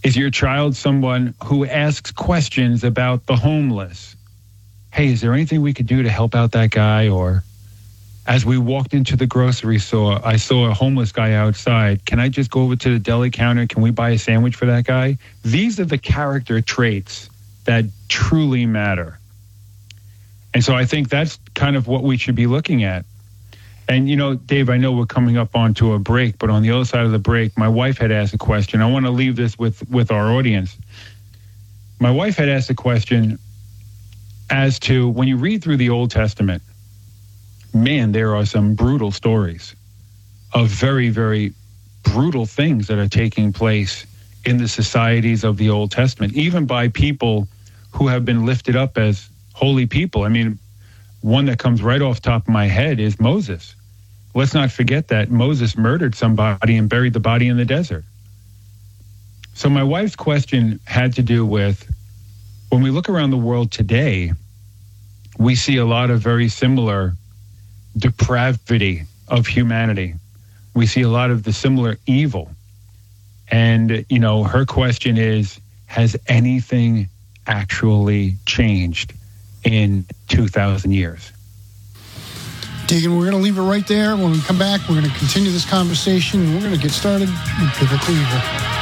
Is your child someone who asks questions about the homeless? Hey, is there anything we could do to help out that guy? Or as we walked into the grocery store, I saw a homeless guy outside. Can I just go over to the deli counter? Can we buy a sandwich for that guy? These are the character traits that truly matter. And so I think that's kind of what we should be looking at. And, you know, Dave, I know we're coming up onto a break, but on the other side of the break, my wife had asked a question. I want to leave this with our audience. My wife had asked a question as to when you read through the Old Testament, man, there are some brutal stories of very, very brutal things that are taking place in the societies of the Old Testament, even by people who have been lifted up as holy people. I mean, one that comes right off the top of my head is Moses. Let's not forget that Moses murdered somebody and buried the body in the desert. So my wife's question had to do with, when we look around the world today, we see a lot of very similar depravity of humanity. We see a lot of the similar evil. And, you know, her question is, has anything actually changed in 2,000 years? Deegan, we're going to leave it right there. When we come back, we're going to continue this conversation. We're going to get started with Biblical Evil.